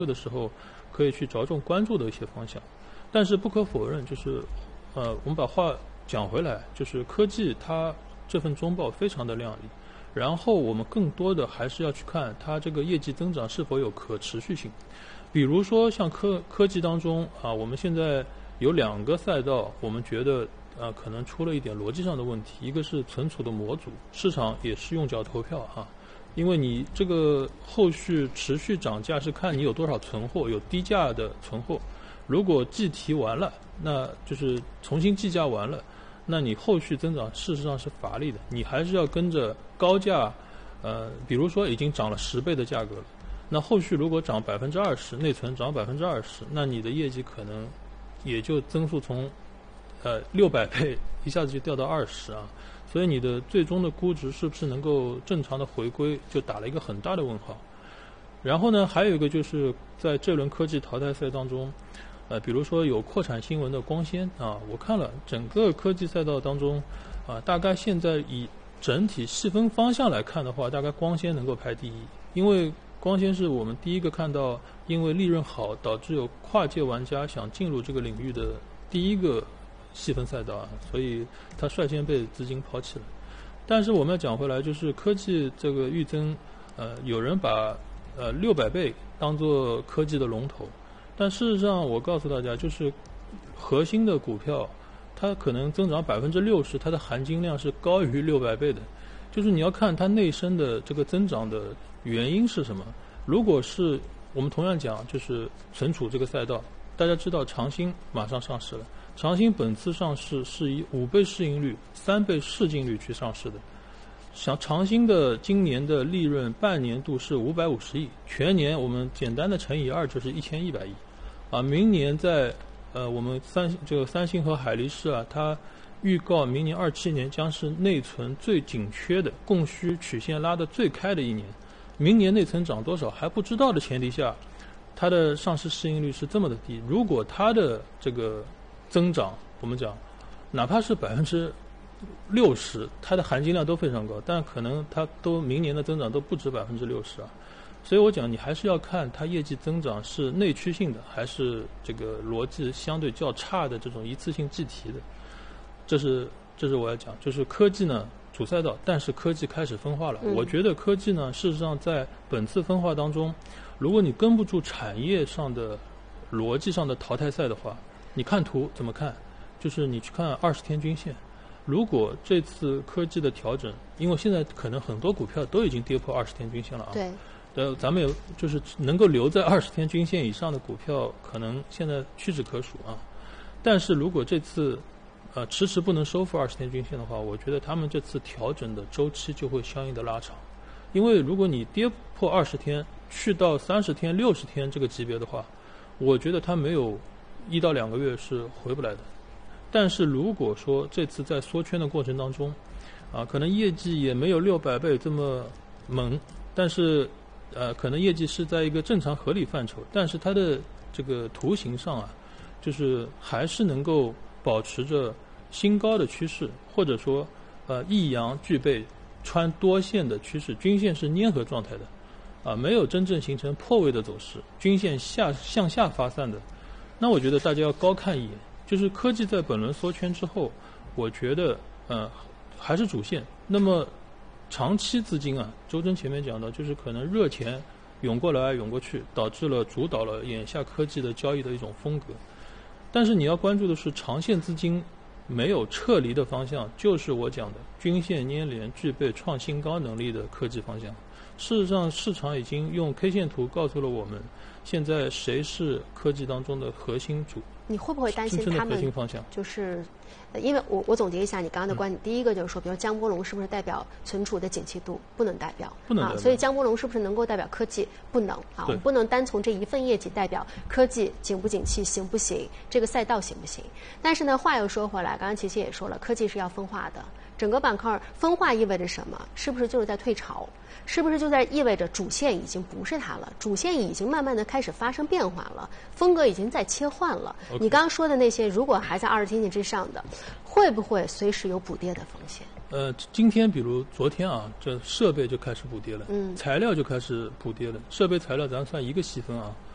的时候可以去着重关注的一些方向。但是不可否认，就是我们把话讲回来，就是科技它这份中报非常的亮丽，然后我们更多的还是要去看它这个业绩增长是否有可持续性。比如说像科技当中我们现在有2个赛道，我们觉得可能出了一点逻辑上的问题。一个是存储的模组，市场也是用脚投票因为你这个后续持续涨价是看你有多少存货，有低价的存货。如果计提完了，那就是重新计价完了，那你后续增长事实上是乏力的，你还是要跟着高价，比如说已经涨了10倍的价格了，那后续如果涨20%，内存涨20%，那你的业绩可能也就增速从600倍一下子就掉到20所以你的最终的估值是不是能够正常的回归，就打了一个很大的问号。然后呢，还有一个就是在这轮科技淘汰赛当中，比如说有扩产新闻的光纤我看了整个科技赛道当中大概现在以整体细分方向来看的话，大概光纤能够排第一，因为光纤是我们第一个看到因为利润好导致有跨界玩家想进入这个领域的第一个细分赛道所以它率先被资金抛弃了。但是我们要讲回来，就是科技这个预增有人把600倍当做科技的龙头，但事实上我告诉大家，就是核心的股票它可能增长60%，它的含金量是高于600倍的，就是你要看它内生的这个增长的原因是什么。如果是我们同样讲就是存储这个赛道，大家知道长兴马上上市了，长兴本次上市是以5倍市盈率、3倍市净率去上市的。像长兴的今年的利润半年度是550亿，全年我们简单的乘以2就是1100亿明年在我们三星和海力士它预告明年27年将是内存最紧缺的，供需曲线拉得最开的一年。明年内存涨多少还不知道的前提下，它的上市市盈率是这么的低。如果它的这个增长，我们讲哪怕是60%，它的含金量都非常高，但可能它都明年的增长都不止60%所以我讲你还是要看它业绩增长是内驱性的，还是这个逻辑相对较差的这种一次性计提的。这是我要讲，就是科技呢主赛道，但是科技开始分化了。我觉得科技呢，事实上在本次分化当中，如果你跟不住产业上的逻辑上的淘汰赛的话，你看图怎么看？就是你去看20天均线。如果这次科技的调整，因为现在可能很多股票都已经跌破20天均线了对， 咱们有就是能够留在20天均线以上的股票，可能现在屈指可数但是如果这次迟迟不能收复20天均线的话，我觉得他们这次调整的周期就会相应的拉长。因为如果你跌破20天，去到30天、60天这个级别的话，我觉得它没有1到2个月是回不来的。但是如果说这次在缩圈的过程当中可能业绩也没有600倍这么猛，但是可能业绩是在一个正常合理范畴，但是它的这个图形上就是还是能够保持着新高的趋势，或者说抑扬具备穿多线的趋势，均线是粘合状态的没有真正形成破位的走势，均线向下发散的。那我觉得大家要高看一眼，就是科技在本轮缩圈之后，我觉得还是主线。那么长期资金周真前面讲到，就是可能热钱涌过来涌过去，主导了眼下科技的交易的一种风格。但是你要关注的是长线资金没有撤离的方向，就是我讲的均线粘连具备创新高能力的科技方向。事实上市场已经用 K 线图告诉了我们，现在谁是科技当中的核心你会不会担心他们就是因为我总结一下你刚刚的观点，第一个就是说，比如江波龙是不是代表存储的景气度？不能代表，所以江波龙是不是能够代表科技？不能我们不能单从这一份业绩代表科技景不景气、行不行，这个赛道行不行？但是呢，话又说回来，刚刚琪琪也说了，科技是要分化的。整个板块分化意味着什么？是不是就是在退潮？是不是就在意味着主线已经不是它了？主线已经慢慢的开始发生变化了，风格已经在切换了。你刚刚说的那些，如果还在20天线之上的，会不会随时有补跌的风险？ 今天比如昨天这设备就开始补跌了，材料就开始补跌了。设备材料咱算一个细分